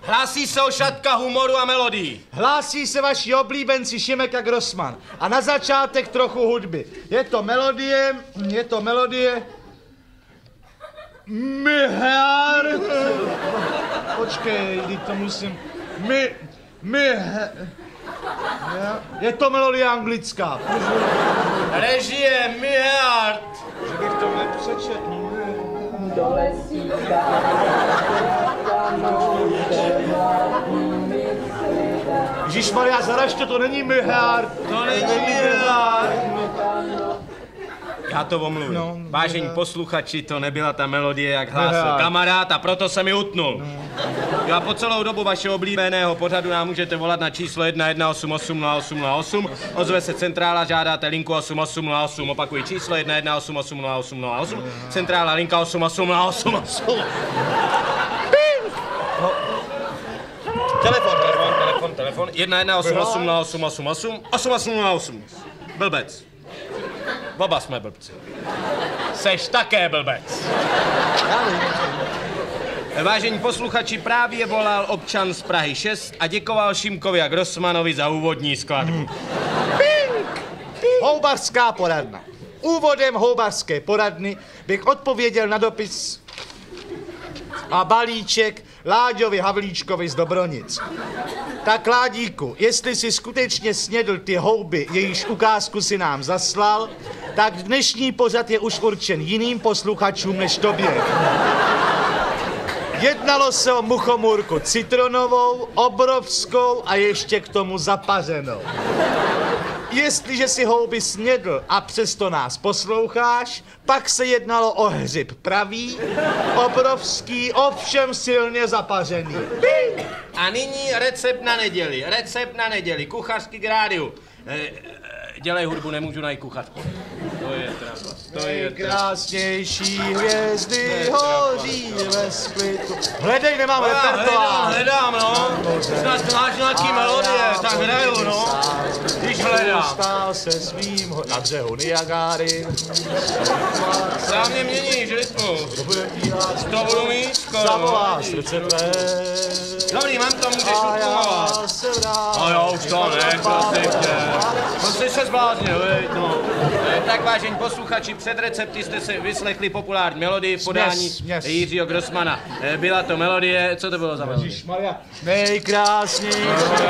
Hlásí se ošatka humoru a melodii. Hlásí se vaši oblíbenci Šimek a Grossman. A na začátek trochu hudby. Je to melodie... Počkej, teď to musím... Je to melodie anglická. Režie Mihard. Že bych to nepřečetl. Ježišmarja, zaražte, to není Mihard. To není Mihard. Já to omluvím. No, vážení posluchači, to nebyla ta melodie, jak hlásil kamarád, a proto jsem ji utnul. A po celou dobu vašeho oblíbeného pořadu nám můžete volat na číslo 118808008. Ozve se centrála, žádáte linku 8808. Opakuji číslo 118808008. Centrála linka 8808. Telefon. 118808008. 8808. Blbec. Oba jsme blbci. Seš také blbec. Vážení posluchači, právě volal občan z Prahy 6 a děkoval Šimkovi a Grossmanovi za úvodní skladbu. Houbařská poradna. Úvodem houbařské poradny bych odpověděl na dopis a balíček Láďovi Havlíčkovi z Dobronic. Tak Ládíku, jestli si skutečně snědl ty houby, jejíž ukázku si nám zaslal, tak dnešní pořad je už určen jiným posluchačům než tobě. Jednalo se o muchomůrku citronovou, obrovskou a ještě k tomu zapařenou. Jestliže si houby snědl a přesto nás posloucháš, pak se jednalo o hřib pravý, obrovský, ovšem silně zapařený. A nyní recept na neděli, kuchařský k rádiu. Dělej hudbu, nemůžu najít kuchařku. To je trapast. Nejkrásnější hvězdy hoří ve sklitu. Hledej, nemám repertoár. Hledám, no. Snad máš nějaký melodie, tak hraju, no. Když hledám. Stál se svým na břehu Niagary. Správně měníš rytmu. To budu mít skoro. Zavolá srdce tvé. Dobrý, mám to, můžeš ukumovat. No jo, už to ne, klasik. To jsi se zbláznil, veď, no. Tak vážení posluchači, před recepty jste se vyslechli populární melodii v podání Jiřího Grossmana. Byla to melodie, co to bylo za melodie? Ježišmarja. Nejkrásnější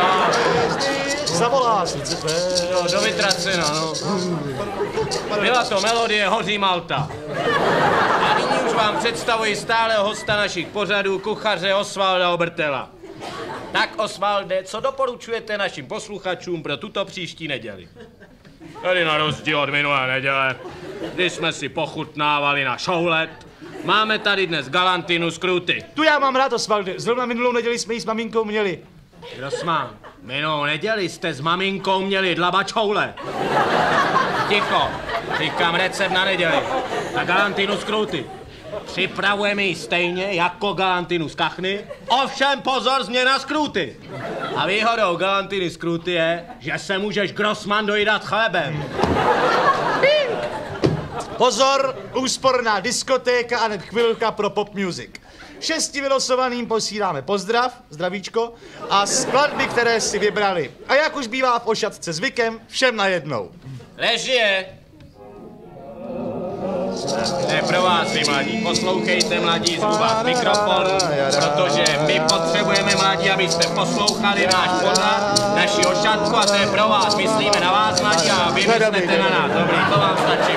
zavolá srdce tvé. No, do vytracena, no. Byla to melodie Hoří Malta. A nyní už vám představuji stálého hosta našich pořadů, kuchaře Osvalda Obertela. Tak Osvalde, co doporučujete našim posluchačům pro tuto příští neděli? Tedy na rozdíl od minulé neděle, kdy jsme si pochutnávali na šoulet, máme tady dnes galantinu z Kruty. Tu já mám rád, Osvalde. Zrovna minulou neděli jsme ji s maminkou měli. Grossman, minulou neděli jste s maminkou měli dlabačoule. Ticho, říkám recept na neděli. Na galantinu z Kruty. Připravujeme ji stejně jako galantinu z Kachny, ovšem pozor, změna z Kruty. A výhodou galantiny z Kruty je, že se můžeš Grossman dojídat chlebem. Pozor, úsporná diskotéka a hned chvilka pro pop music. 6 vylosovaným posíláme pozdrav, zdravíčko, a skladby, které si vybrali. A jak už bývá v Ošatce zvykem, všem najednou. Režie! Ne pro vás, vy mladí. Poslouchejte, mladí, zhruba mikrofon, protože my potřebujeme, mladí, abyste poslouchali náš pořad, naši Ošatku, a to je pro vás. Myslíme na vás, mladí, a vy myslete na nás. Dobrý, to vám stačí.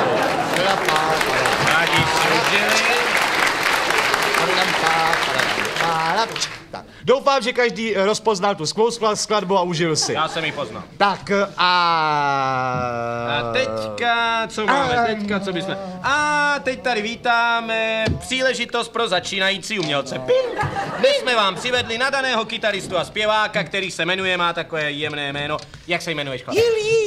Mladí si užili. Tak. Doufám, že každý rozpoznal tu skvělou skladbu a užil si. Já jsem ji poznal. Tak a teďka, co máme teďka, co bychom... A teď tady vítáme příležitost pro začínající umělce. Dnes jsme vám přivedli nadaného kytaristu a zpěváka, který se jmenuje, má takové jemné jméno. Jak se jmenuješ, chlap?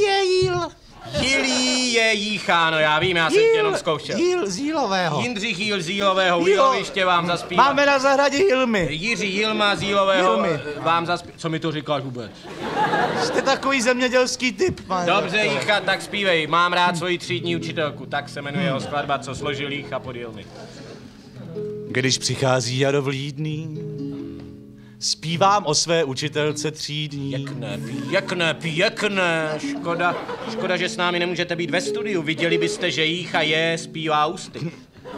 Jilí je Jícháno, já vím, já jsem tě jenom zkoušel. Jíl z Jílového. Jindřich Jíl z Jílového, u Jíloviště vám zaspívá. Máme na zahradě Jilmy. Jiří Jilma z Jílového vám zaspívá. Co mi to říkáš vůbec? Jste takový zemědělský typ, pane. Dobře, Jícha, tak zpívej. Mám rád svoji třídní učitelku, tak se jmenuje jeho skladba, co složil Jícha pod Jilmy. Když přichází jaro vlídný, Zpívám o své učitelce třídní. Pěkné. Škoda, že s námi nemůžete být ve studiu. Viděli byste, že jícha je, zpívá ústy.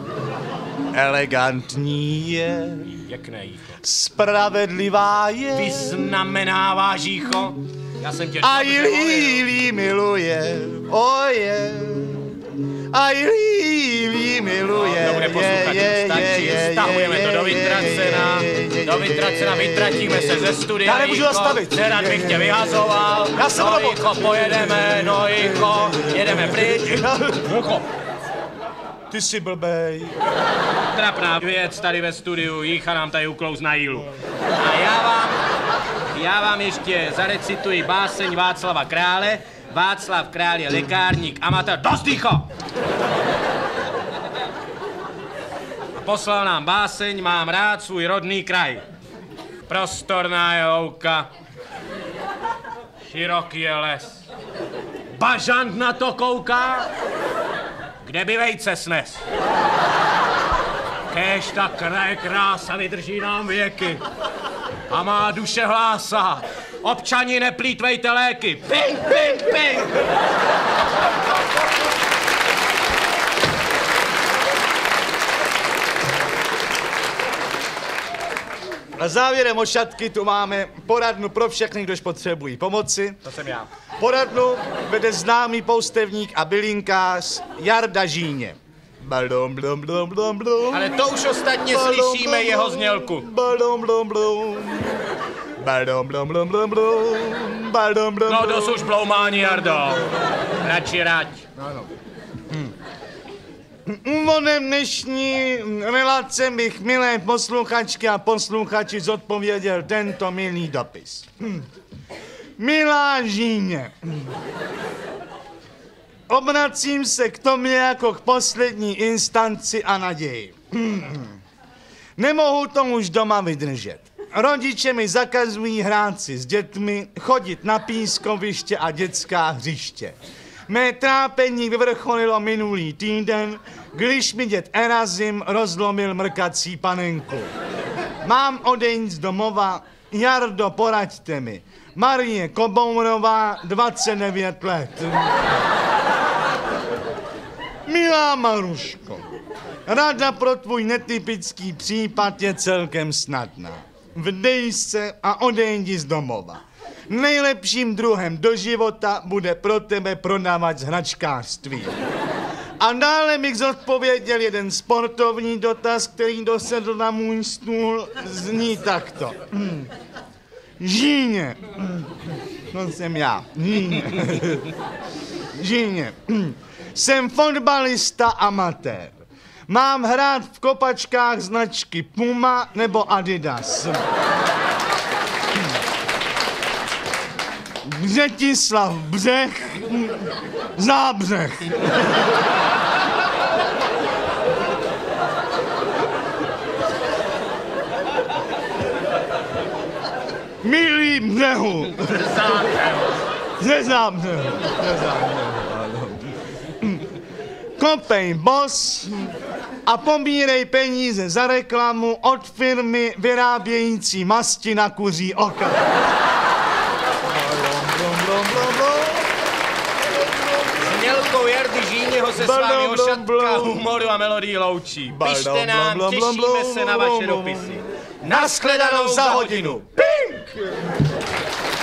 Elegantní je. Pěkné jícho. Spravedlivá je. Vyznamenává žícho. Já jsem tě... A Lili miluje, oje. A Lili miluje. No, to bude posluchačů, stačí, stahujeme to do Vytracena, vytratíme se ze studia. Já nemůžu zastavit. Nerad bych tě vyhazoval. Já jsem no Jicho, pojedeme, jedeme pryč. Mucho. Ty jsi blbej. Trapná věc tady ve studiu, Jícha nám tady uklouz na jílu. A já vám ještě zarecituji báseň Václava Krále. Václav Král je lékárník, amatér. Dost, Jícho! A poslal nám báseň, mám rád svůj rodný kraj. Prostorná je louka, široký je les. Bažant na to kouká, kde by vejce snes. Kéž ta kraje krása vydrží nám věky a má duše hlásá. Občani, neplýtvejte léky. Ping, ping, ping. A závěrem ošatky tu máme poradnu pro všechny, kdož potřebují pomoci. To jsem já. Poradnu vede známý poustevník a bylinkář Jarda Žíně. Balom, blom, blom, blom, blom. Ale to už ostatně slyšíme jeho znělku. Balom, blom, blom. Balom, blom, blom, blom, blom. Balom, blom, No dost už bloumání, Jardo. Radši rať. Úvodem dnešní relace bych, milé posluchačky a posluchači, zodpověděl tento milý dopis. Milá Žíně, obracím se k tobě jako k poslední instanci a naději. Nemohu to už doma vydržet. Rodiče mi zakazují hrát si s dětmi, chodit na pískoviště a dětská hřiště. Mé trápení vyvrcholilo minulý týden, když mi děd Erazim rozlomil mrkací panenku. Mám odejít z domova, Jardo, poraďte mi. Marie Kobourová, 29 let. Milá Maruško, rada pro tvůj netypický případ je celkem snadná. Vdej se a odejdi z domova. Nejlepším druhem do života bude pro tebe prodávat hračkářství. A dále bych zodpověděl jeden sportovní dotaz, který dosedl na můj stůl, zní takto. Žíně, to jsem já, Žíně, jsem fotbalista amatér. Mám hrát v kopačkách značky Puma nebo Adidas. Břetislav Břeh, Zábřeh. Milý Břehu. Ze Zábřehu. Kopej boss a pobírej peníze za reklamu od firmy vyrábějící masti na kuří oka. Znělkou Jardy Žíněho se s vámi ošatka humoru a melodii loučí. Pište nám, těšíme se na vaše dopisy. Nashledanou za hodinu. Pink!